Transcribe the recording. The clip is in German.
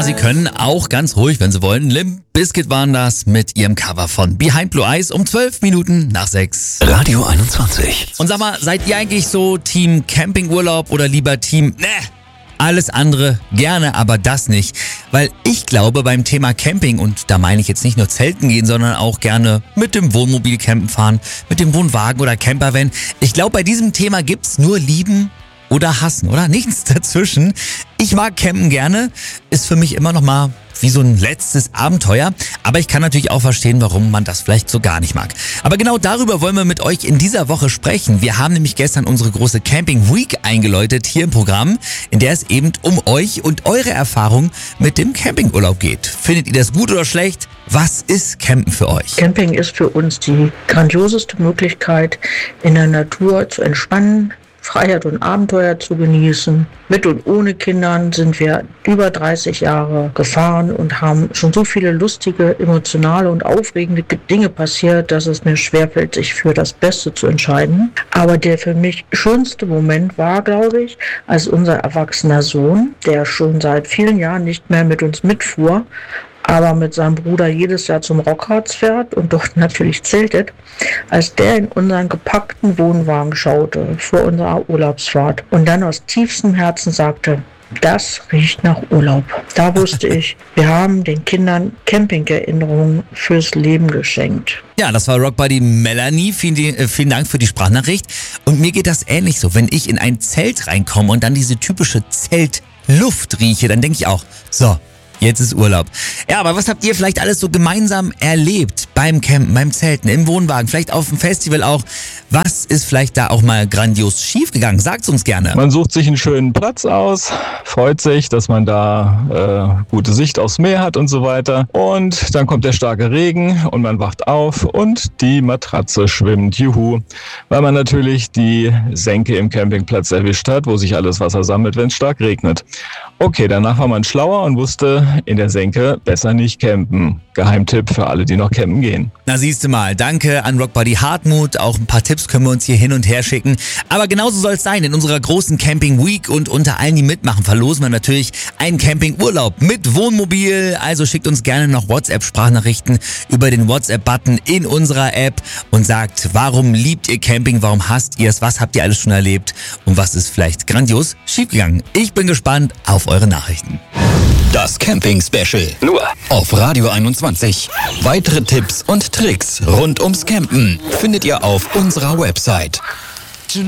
sie können auch ganz ruhig, wenn sie wollen. Limp Bizkit waren das mit ihrem Cover von Behind Blue Eyes um 12 Minuten nach 6. Radio 21. Und sag mal, seid ihr eigentlich so Team Campingurlaub oder lieber Team, alles andere gerne, aber das nicht? Weil ich glaube, beim Thema Camping, und da meine ich jetzt nicht nur Zelten gehen, sondern auch gerne mit dem Wohnmobil campen fahren, mit dem Wohnwagen oder Campervan. Ich glaube, bei diesem Thema gibt's nur Lieben oder Hassen, oder? Nichts dazwischen. Ich mag campen gerne, ist für mich immer noch mal wie so ein letztes Abenteuer. Aber ich kann natürlich auch verstehen, warum man das vielleicht so gar nicht mag. Aber genau darüber wollen wir mit euch in dieser Woche sprechen. Wir haben nämlich gestern unsere große Camping Week eingeläutet hier im Programm, in der es eben um euch und eure Erfahrung mit dem Campingurlaub geht. Findet ihr das gut oder schlecht? Was ist Campen für euch? Camping ist für uns die grandioseste Möglichkeit, in der Natur zu entspannen, Freiheit und Abenteuer zu genießen. Mit und ohne Kindern sind wir über 30 Jahre gefahren und haben schon so viele lustige, emotionale und aufregende Dinge passiert, dass es mir schwerfällt, sich für das Beste zu entscheiden. Aber der für mich schönste Moment war, glaube ich, als unser erwachsener Sohn, der schon seit vielen Jahren nicht mehr mit uns mitfuhr, aber mit seinem Bruder jedes Jahr zum Rockharz fährt und dort natürlich zeltet, als der in unseren gepackten Wohnwagen schaute vor unserer Urlaubsfahrt und dann aus tiefstem Herzen sagte, das riecht nach Urlaub. Da wusste ich, wir haben den Kindern Camping-Erinnerungen fürs Leben geschenkt. Ja, das war Rockbuddy Melanie. Vielen Dank für die Sprachnachricht. Und mir geht das ähnlich so. Wenn ich in ein Zelt reinkomme und dann diese typische Zeltluft rieche, dann denke ich auch, so, jetzt ist Urlaub. Ja, aber was habt ihr vielleicht alles so gemeinsam erlebt beim Campen, beim Zelten, im Wohnwagen, vielleicht auf dem Festival auch? Was ist vielleicht da auch mal grandios schiefgegangen? Sagt's uns gerne. Man sucht sich einen schönen Platz aus, freut sich, dass man da gute Sicht aufs Meer hat und so weiter. Und dann kommt der starke Regen und man wacht auf und die Matratze schwimmt. Juhu. Weil man natürlich die Senke im Campingplatz erwischt hat, wo sich alles Wasser sammelt, wenn es stark regnet. Okay, danach war man schlauer und wusste, in der Senke besser nicht campen. Geheimtipp für alle, die noch campen gehen. Na siehste mal, danke an Rockbuddy Hartmut. Auch ein paar Tipps können wir uns hier hin und her schicken. Aber genauso soll es sein. In unserer großen Camping Week und unter allen, die mitmachen, verlosen wir natürlich einen Campingurlaub mit Wohnmobil. Also schickt uns gerne noch WhatsApp-Sprachnachrichten über den WhatsApp-Button in unserer App und sagt, warum liebt ihr Camping, warum hasst ihr es, was habt ihr alles schon erlebt und was ist vielleicht grandios schiefgegangen. Ich bin gespannt auf eure Nachrichten. Das Camping-Special. Nur auf Radio 21. Weitere Tipps und Tricks rund ums Campen findet ihr auf unserer Website